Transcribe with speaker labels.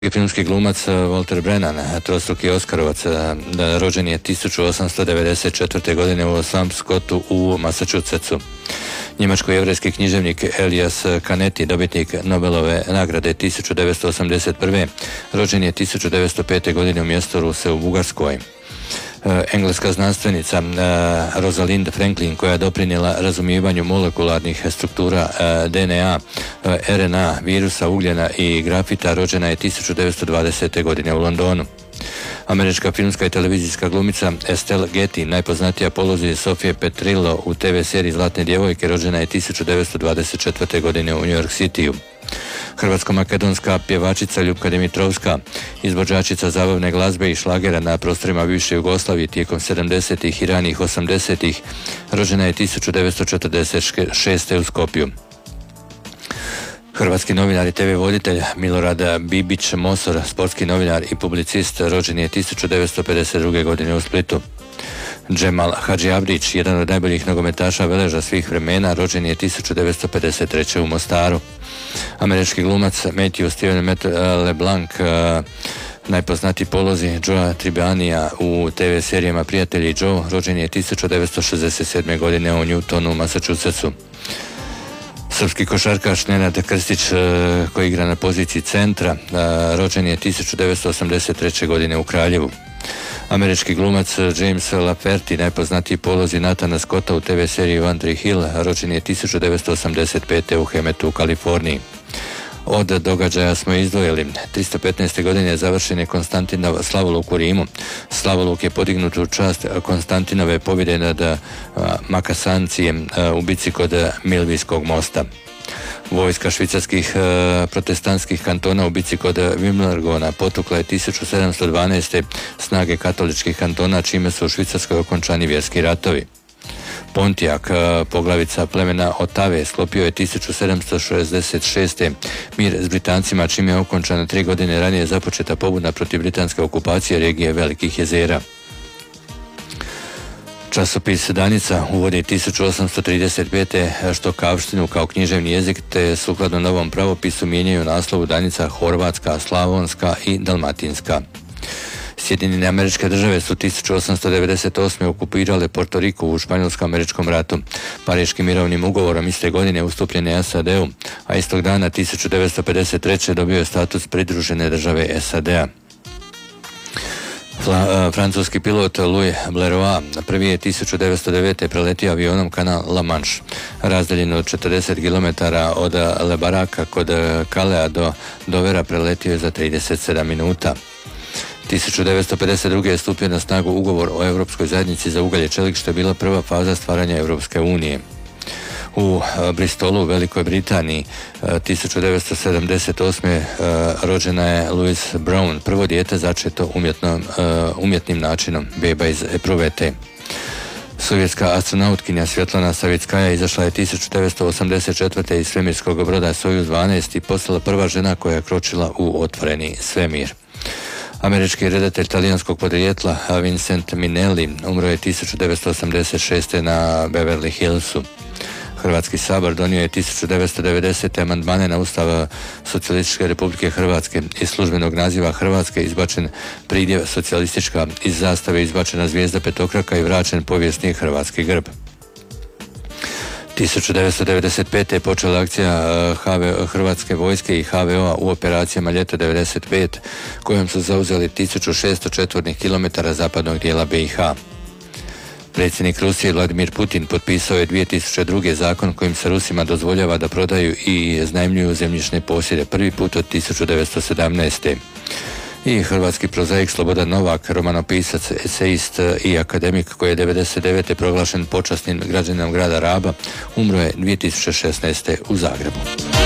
Speaker 1: Filmski glumac Walter Brennan, trostruki Oskarovac, rođen je 1894. godine u Swampscottu u Massachusettsu. Njemačko-jevrejski književnik Elias Canetti, dobitnik Nobelove nagrade 1981. rođen je 1905. godine u mjestu Ruse u Bugarskoj. Engleska znanstvenica Rosalind Franklin, koja je doprinijela razumijevanju molekularnih struktura DNA, RNA, virusa, ugljena i grafita, rođena je 1920. godine u Londonu. Američka filmska i televizijska glumica Estelle Getty, najpoznatija po ulozi Sofije Petrillo u TV seriji Zlatne djevojke, rođena je 1924. godine u New York Cityu. Hrvatsko-makedonska pjevačica Ljupka Dimitrovska, izvođačica zabavne glazbe i šlagera na prostorima bivše Jugoslavije tijekom 70. i ranih 80. rođena je 1946. u Skopju. Hrvatski novinar i TV voditelj Milorad Bibić Mosor, sportski novinar i publicist, rođen je 1952. godine u Splitu. Džemal Hadžiabrić, jedan od najboljih nogometaša veleža svih vremena, rođen je 1953. u Mostaru. Američki glumac Matthew Steven LeBlanc, najpoznatiji polozi Joea Tribbiania u TV serijama Prijatelji Joe, rođen je 1967. godine u Newtonu, Massachusettsu. Srpski košarkaš Nenad Krstić, koji igra na poziciji centra, rođen je 1983. godine u Kraljevu. Američki glumac James Lafferty, najpoznatiji polozi Nathana Scotta u TV seriji One Tree Hill, rođen je 1985. u Hemetu u Kaliforniji. Od događaja smo izdvojili. 315. godine završen je Konstantinov slavoluk u Rimu. Slavoluk je podignut u čast Konstantinove pobjede nad Makasancijem u bici kod Milvijskog mosta. Vojska švicarskih protestantskih kantona u bici kod Wimbledona potukla je 1712. snage katoličkih kantona, čime su u Švicarskoj okončani vjerski ratovi. Pontijak, poglavica plemena Otave, sklopio je 1766. mir s Britancima, čime je okončana 3 godine ranije započeta pobuna protiv britanske okupacije regije Velikih jezera. Časopis Danica uvodi 1835. štokavštinu kao književni jezik, te sukladno novom pravopisu mijenjaju naslovu Danica Horvatska, Slavonska i Dalmatinska. Sjedinjene Američke Države su 1898. okupirale Porto Riku u Španjolsko-američkom ratu. Pariškim mirovnim ugovorom iste godine ustupljen je SAD-u, a istog dana 1953. dobio je status pridružene države SAD-a. Francuski pilot Louis Blériot prvi je 1909. preletio avionom kanal La Manche. Razdaljeno od 40 km od Le Baraka kod Calea do Dovera preletio je za 37 minuta. 1952. je stupio na snagu ugovor o Europskoj zajednici za ugalj i čelik, što je bila prva faza stvaranja Europske unije. U Bristolu, u Velikoj Britaniji, 1978. rođena je Louise Brown, prvo dijete začeto umjetnim načinom, beba iz epruvete. Sovjetska astronautkinja Svjetlana Savitskaja izašla je 1984. iz svemirskog broda Sojuz 12 i postala prva žena koja je kročila u otvoreni svemir. Američki redatelj talijanskog podrijetla Vincent Minnelli umro je 1986. na Beverly Hillsu. Hrvatski sabor donio je 1990. amandmane na Ustav Socijalističke Republike Hrvatske. Iz službenog naziva Hrvatske izbačen pridjev socijalistička, iz zastave izbačena zvijezda petokraka i vraćen povijesni hrvatski grb. 1995. je počela akcija Hrvatske vojske i HVO-a u operacijama Ljeto 95, kojom su zauzeli 1600 četvornih kilometara zapadnog dijela BiH. Predsjednik Rusije Vladimir Putin potpisao je 2002. zakon kojim se Rusima dozvoljava da prodaju i iznajmljuju zemljišne posjede, prvi put od 1917. I hrvatski prozaik Slobodan Novak, romanopisac, eseist i akademik, koji je 1999. proglašen počasnim građaninom grada Raba, umro je 2016. u Zagrebu.